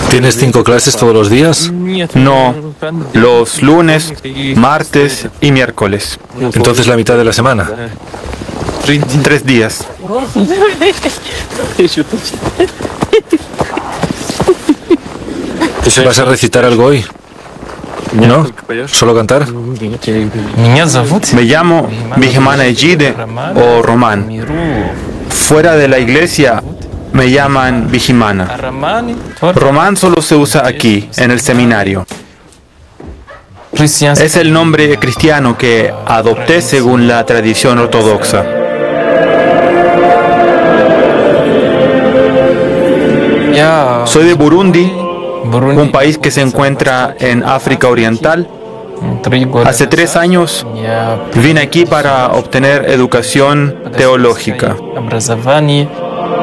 ¿Tienes 5 clases todos los días? No, los lunes, martes y miércoles. Entonces la mitad de la semana. 3 días. ¿Vas a recitar algo hoy? ¿No? ¿Solo cantar? Me llamo Vihimana Ejide o Román. Fuera de la iglesia me llaman Vihimana. Román solo se usa aquí, en el seminario. Es el nombre cristiano que adopté según la tradición ortodoxa. Soy de Burundi, un país que se encuentra en África Oriental. Hace 3 años vine aquí para obtener educación teológica.